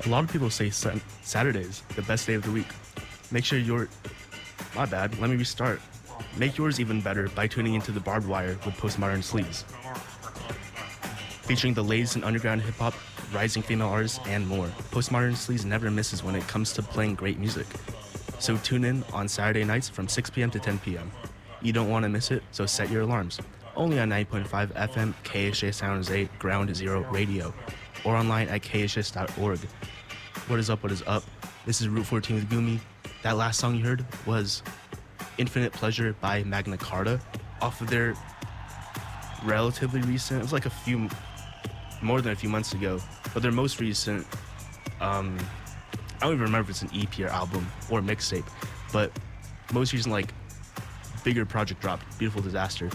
A lot of people say Saturday's the best day of the week. Make sure your... My bad, let me restart. Make yours even better by tuning into The Barbed Wire with Postmodern Sleaze. Featuring the latest in underground hip-hop, rising female artists, and more. Postmodern Sleaze never misses when it comes to playing great music. So tune in on Saturday nights from 6 p.m. to 10 p.m. You don't want to miss it, so set your alarms. Only on 90.5 FM, KHJ San Jose, Ground Zero Radio, or online at khs.org. What is up, what is up? This is Route 14 with Gumi. That last song you heard was Infinite Pleasure by Magna Carta, off of their relatively recent, it was like more than a few months ago, but their most recent, I don't even remember if it's an EP or album or mixtape, but most recent, like, bigger project dropped, Beautiful Disaster.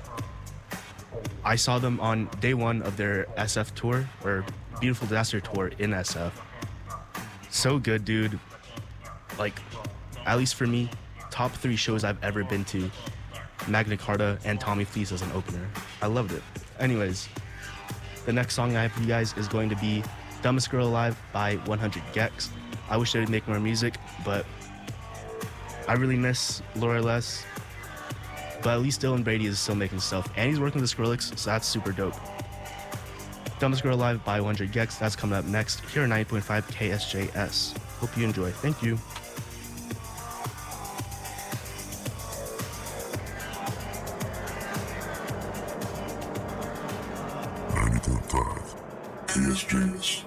I saw them on day one of their SF tour, or Beautiful Disaster tour in SF. So good, dude. Like, at least for me, top 3 shows I've ever been to, Magna Carta and Tommy Fleece as an opener. I loved it. Anyways, the next song I have for you guys is going to be Dumbest Girl Alive by 100 Gex. I wish they would make more music, but I really miss Laura Les. But at least Dylan Brady is still making stuff, and he's working with Skrillex, so that's super dope. Dumbest Girl Alive by 100 Gex, that's coming up next here on 90.5 KSJS. Hope you enjoy. Thank you. KSJS.